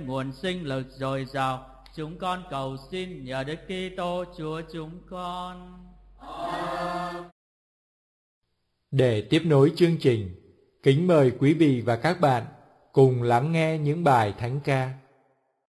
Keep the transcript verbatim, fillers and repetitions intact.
nguồn sinh lực dồi dào. Chúng con cầu xin nhờ Đức Kitô Chúa chúng con. Để tiếp nối chương trình, kính mời quý vị và các bạn cùng lắng nghe những bài thánh ca